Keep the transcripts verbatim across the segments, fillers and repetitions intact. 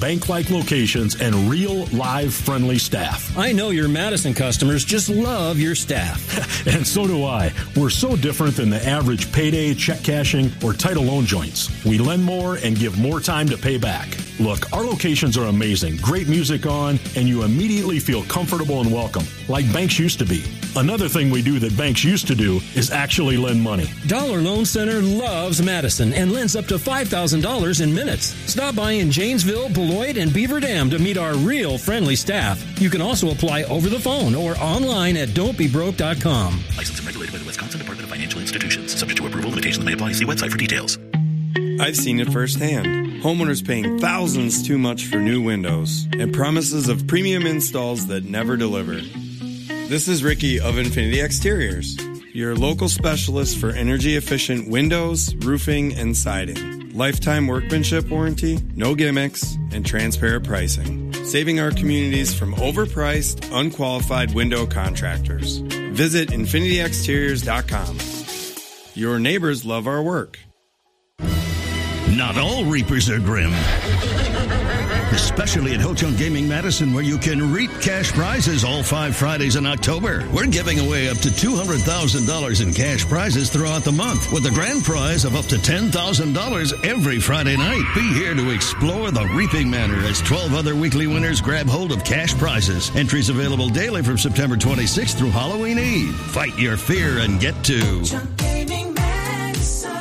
bank-like locations, and real, live, friendly staff. I know your Madison customers just love your staff. And so do I. We're so different than the average payday, check cashing, or title loan joints. We lend more and give more time to pay back. Look, our locations are amazing, great music on, and you immediately feel comfortable and welcome, like banks used to be. Another thing we do that banks used to do is actually lend money. Dollar Loan Center loves Madison and lends up to five thousand dollars in minutes. Stop by in Janesville, Beloit, and Beaver Dam to meet our real friendly staff. You can also apply over the phone or online at don't be broke dot com. Licensed and regulated by the Wisconsin Department of Financial Institutions. Subject to approval, limitations may apply. See website for details. I've seen it firsthand. Homeowners paying thousands too much for new windows and promises of premium installs that never deliver. This is Ricky of Infinity Exteriors, your local specialist for energy-efficient windows, roofing, and siding. Lifetime workmanship warranty, no gimmicks, and transparent pricing. Saving our communities from overpriced, unqualified window contractors. Visit infinity exteriors dot com. Your neighbors love our work. Not all reapers are grim. Especially at Ho Chunk Gaming Madison, where you can reap cash prizes all five Fridays in October. We're giving away up to two hundred thousand dollars in cash prizes throughout the month, with a grand prize of up to ten thousand dollars every Friday night. Be here to explore the reaping manor as twelve other weekly winners grab hold of cash prizes. Entries available daily from September twenty-sixth through Halloween Eve. Fight your fear and get to Chunk Gaming Madison.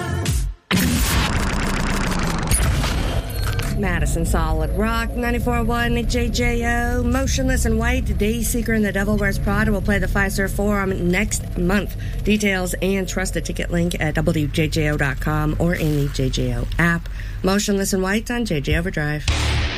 Madison Solid Rock, ninety-four point one J J O, Motionless in White, Dayseeker and the Devil Wears Prada will play the Fiserv Forum next month. Details and trust the ticket link at W J J O dot com or in the J J O app. Motionless in White on J J Overdrive.